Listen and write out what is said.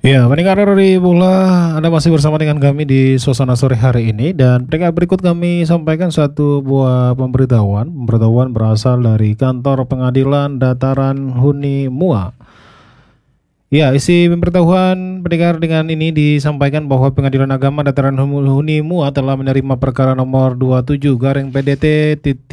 Ya, pendengar dari bola, Anda masih bersama dengan kami di suasana sore hari ini dan pendengar berikut kami sampaikan satu buah pemberitahuan. Pemberitahuan berasal dari kantor pengadilan Dataran Huni Mua. Ya, isi pemberitahuan pendengar dengan ini disampaikan bahwa Pengadilan Agama Dataran Huni Mua telah menerima perkara nomor 27 garing PDT